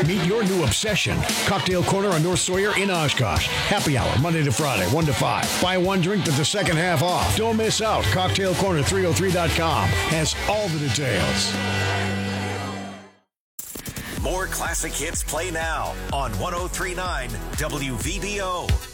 Meet your new obsession. Cocktail Corner on North Sawyer in Oshkosh. Happy hour, Monday to Friday, 1 to 5. Buy one drink with the second half off. Don't miss out. CocktailCorner303.com has all the details. More classic hits play now on 103.9 WVBO.